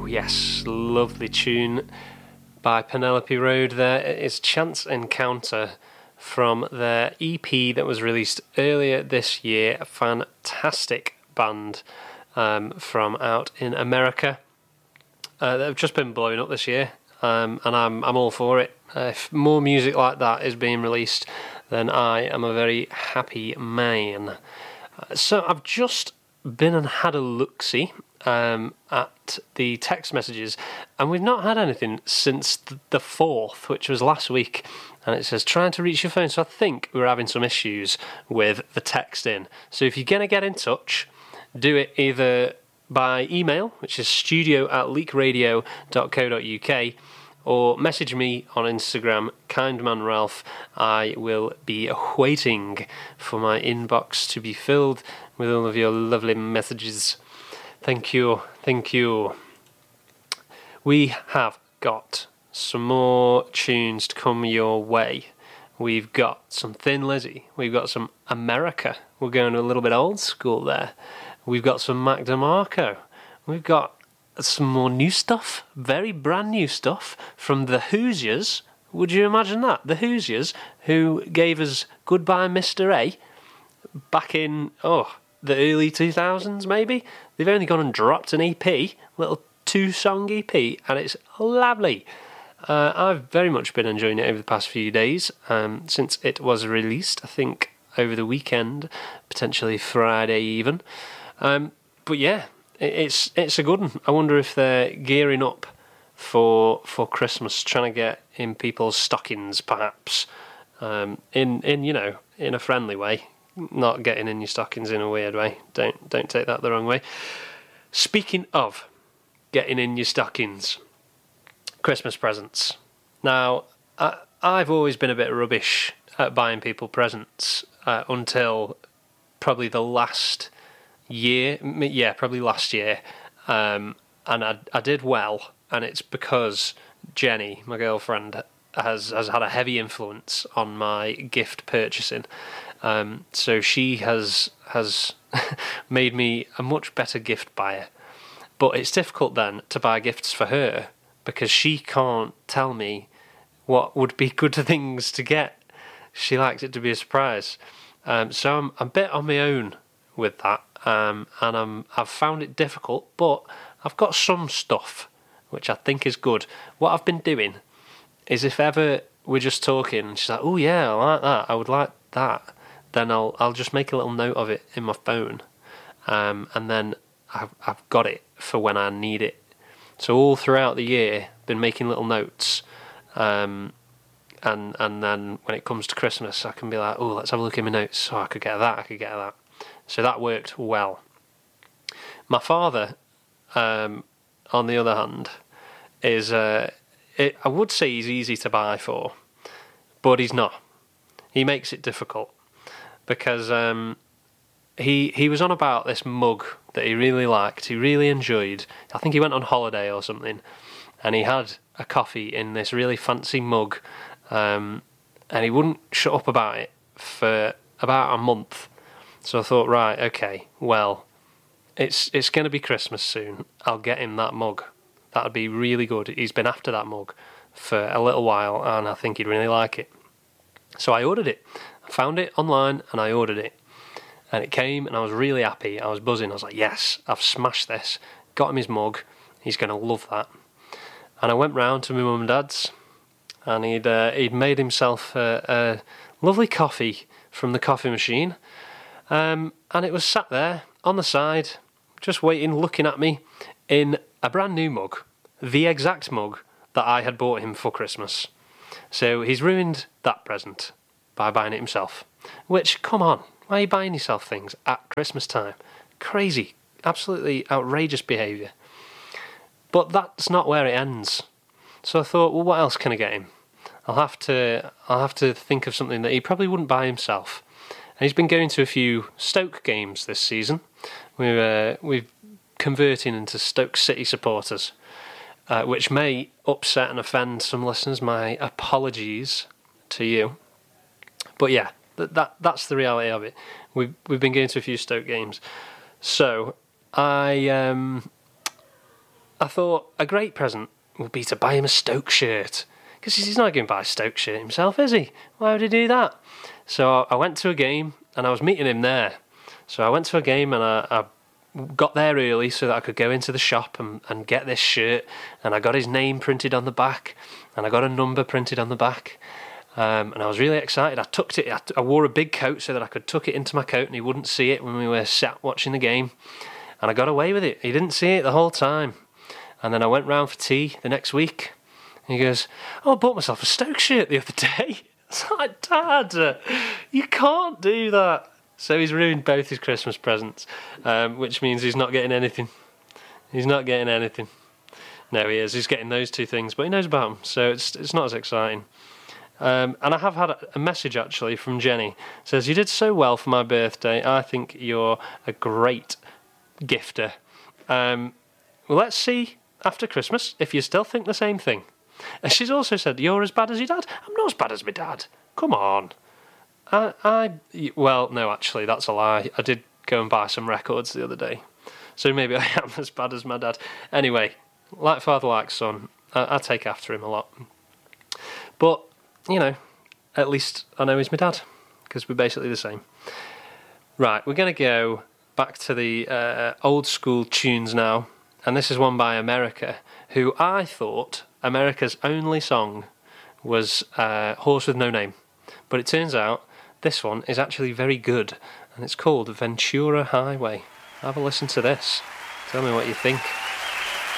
Yes, lovely tune by Penelope Road there. It is Chance Encounter from their EP that was released earlier this year. A fantastic band from out in America. They've just been blowing up this year, and I'm all for it. If more music like that is being released, then I am a very happy man. So I've just been and had a look-see at the text messages, and we've not had anything since the 4th, which was last week, and it says trying to reach your phone. So I think we're having some issues with the text in. So if you're going to get in touch, do it either by email, which is studio@leakradio.co.uk, or message me on Instagram, KindmanRalph. I will be waiting for my inbox to be filled with all of your lovely messages. Thank you. We have got some more tunes to come your way. We've got some Thin Lizzy. We've got some America. We're going a little bit old school there. We've got some Mac DeMarco. We've got some more new stuff, very brand new stuff from the Hoosiers. Would you imagine that? The Hoosiers, who gave us Goodbye Mr. A back in, the early 2000s maybe. They've only gone and dropped an EP, little 2-song EP, and it's lovely. I've very much been enjoying it over the past few days, since it was released, I think over the weekend, potentially Friday even. But yeah, it's a good one. I wonder if they're gearing up for Christmas, trying to get in people's stockings, perhaps, in a friendly way, not getting in your stockings in a weird way. Don't take that the wrong way. Speaking of getting in your stockings, Christmas presents. Now, I've always been a bit rubbish at buying people presents until probably the last year. Yeah, probably last year. And I did well, and it's because Jenny, my girlfriend, has had a heavy influence on my gift purchasing. So she has made me a much better gift buyer. But it's difficult then to buy gifts for her because she can't tell me what would be good things to get. She likes it to be a surprise. So I'm a bit on my own with that, and I've found it difficult, but I've got some stuff which I think is good. What I've been doing is if ever we're just talking and she's like, oh yeah, I like that, I would like that, then I'll just make a little note of it in my phone, and then I've got it for when I need it. So all throughout the year, been making little notes, and then when it comes to Christmas, I can be like, oh, let's have a look in my notes. Oh, I could get that. So that worked well. My father, on the other hand, is I would say he's easy to buy for, but he's not. He makes it difficult because he was on about this mug that he really liked, he really enjoyed. I think he went on holiday or something, and he had a coffee in this really fancy mug, and he wouldn't shut up about it for about a month. So I thought, right, okay, well, it's going to be Christmas soon. I'll get him that mug. That'd be really good. He's been after that mug for a little while, and I think he'd really like it. So I ordered it. I found it online, and I ordered it. And it came, and I was really happy. I was buzzing. I was like, yes, I've smashed this. Got him his mug. He's going to love that. And I went round to my mum and dad's, and he'd made himself a lovely coffee from the coffee machine. And it was sat there on the side, just waiting, looking at me, in a brand new mug, the exact mug that I had bought him for Christmas. So he's ruined that present by buying it himself. Which, come on, why are you buying yourself things at Christmas time? Crazy, absolutely outrageous behaviour. But that's not where it ends. So I thought, well, what else can I get him? I'll have to think of something that he probably wouldn't buy himself. And he's been going to a few Stoke games this season. We've converting into Stoke City supporters, which may upset and offend some listeners. My apologies to you. But yeah, that's the reality of it. We've been going to a few Stoke games. So I I thought a great present would be to buy him a Stoke shirt. Because he's not going to buy a Stoke shirt himself, is he? Why would he do that? So I went to a game and I was meeting him there. So I went to a game and I got there early so that I could go into the shop and get this shirt. And I got his name printed on the back and I got a number printed on the back. And I was really excited. I tucked it. I wore a big coat so that I could tuck it into my coat and he wouldn't see it when we were sat watching the game. And I got away with it. He didn't see it the whole time. And then I went round for tea the next week. And he goes, "Oh, I bought myself a Stoke shirt the other day." It's like, "Dad, you can't do that." So he's ruined both his Christmas presents, which means he's not getting anything. He's not getting anything. No, he is. He's getting those two things, but he knows about them, so it's not as exciting. And I have had a message, actually, from Jenny. It says, "You did so well for my birthday. I think you're a great gifter. Well, let's see after Christmas if you still think the same thing." And she's also said, "You're as bad as your dad." I'm not as bad as my dad. Come on. Well, no, actually, that's a lie. I did go and buy some records the other day. So maybe I am as bad as my dad. Anyway, like father, like son, I take after him a lot. But, you know, at least I know he's my dad, because we're basically the same. Right, we're going to go back to the old school tunes now. And this is one by America, who I thought America's only song was Horse with No Name. But it turns out this one is actually very good, and it's called Ventura Highway. Have a listen to this. Tell me what you think.